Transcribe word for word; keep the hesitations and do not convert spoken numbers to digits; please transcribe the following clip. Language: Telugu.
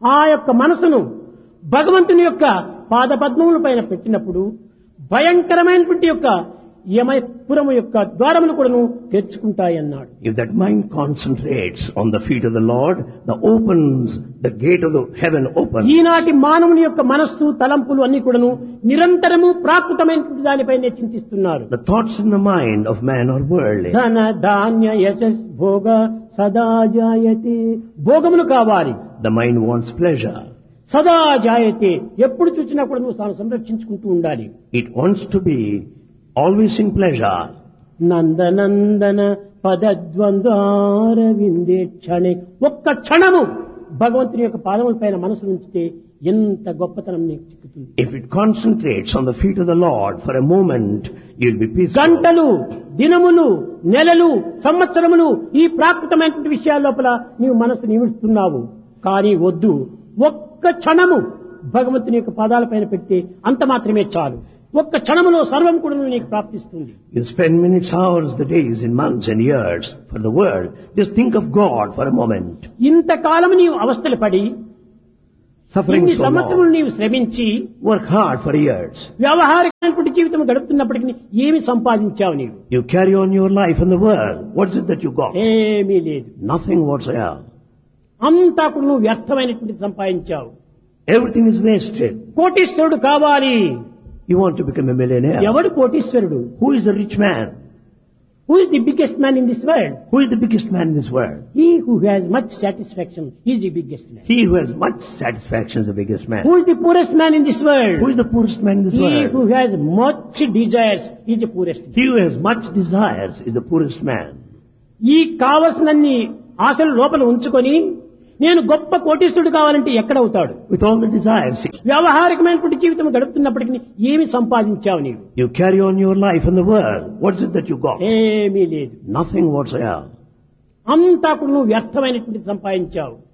ఆ యొక్క మనసును భగవంతుని యొక్క పాదపద్మముల పైన పెట్టినప్పుడు భయంకరమైనటువంటి యొక్క యమపురము యొక్క ద్వారములు కూడాను తెరుచుకుంటాయన్నాడు. If that mind concentrates on the feet of the Lord, the opens, the gate of the heaven opens. ఈనాటి మానవుని యొక్క మనస్సు తలంపులు అన్ని కూడాను నిరంతరము ప్రాకృతమైనటువంటి దానిపైనే చింతిస్తున్నారు. The thoughts in the mind of man are worldly. ధన ధాన్య యశస్ భోగ సదా జాయతే. భోగములు కావాలి. The mind wants pleasure. సదా జాయతే. ఎప్పుడు చూసినా కూడా నువ్వు తాను సంరక్షించుకుంటూ ఉండాలి. It wants to be always in pleasure. నందనందన పదద్వంద్వార విందే క్షణే. ఒక్క క్షణము భగవంతుని యొక్క పాదముల పైన మనసు ఉంచితే ఎంత గొప్పతనం నీకు చిక్కుతుంది. If it concentrates on the feet of the Lord for a moment, you'll be peaceful. గంటలు, దినములు, నెలలు, సంవత్సరములు ఈ ప్రాకృతమైనటువంటి విషయాల లోపల నీవు మనసు నిమిస్తున్నావు. కానీ వద్దు, ఒక్క క్షణము భగవంతుని యొక్క పాదాల పైన పెడితే అంత మాత్రమే చాలు. ఒక్క క్షణములో సర్వం కూడా నీకు ప్రాప్తిస్తుంది. You spend minutes, hours, the days, in months and years for the world. Just think of God for a moment. ఇంతకాలం నీవు అవస్థలు పడి Suffering ఇన్ని so సంవత్సరములు long. నీవు శ్రమించి Work hard for years. వ్యవహారికమైనటువంటి జీవితం గడుపుతున్నప్పటికీ ఏమి సంపాదించావు నీవు? You carry on your life in the world. What is it that you got? ఏమీ లేదు. Nothing whatsoever. అంతా కూడా నువ్వు వ్యర్థమైనటువంటి సంపాదించావు. Everything is wasted. కోటీశ్వరుడు కావాలి. You want to become a millionaire. ఎవడు కోటీశ్వరుడు? Who is the rich man? Who is the biggest man in this world? Who is the biggest man in this world? He who has much satisfaction is the biggest man. He who has much satisfaction is the biggest man. Who is the poorest man in this world? Who is the poorest man in this He world? who has much desires is the poorest man. He who has much desires is the poorest man. ఈ కావలసినన్ని ఆశలు లోపల ఉంచుకొని నేను గొప్ప కోటీశ్వరుడు కావాలంటే ఎక్కడవుతాడు? With all the desires, వ్యవహారికమైనటువంటి జీవితం గడుపుతున్నప్పటికీ ఏమి సంపాదించావు నీవు? you carry on your life in the world. What is it that you got? ఏమీ లేదు. Nothing whatsoever. అంతా కూడా నువ్వు వ్యర్థమైనటువంటి సంపాదించావు.